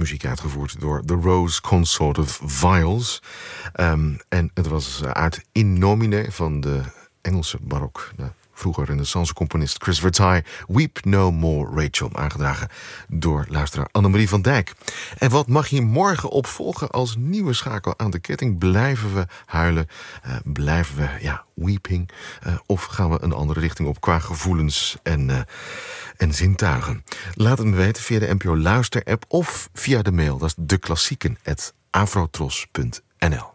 muziek uitgevoerd door The Rose Consort of Viols. En het was uit In Nomine van de Engelse barok, de vroeger renaissance componist Chris Vertye. Weep No More Rachel, aangedragen door luisteraar Annemarie van Dijk. En wat mag je morgen opvolgen als nieuwe schakel aan de ketting? Blijven we huilen? Blijven we weeping? Of gaan we een andere richting op qua gevoelens en zintuigen? Laat het me weten via de NPO Luister-app of via de mail. Dat is deklassieken@afrotros.nl.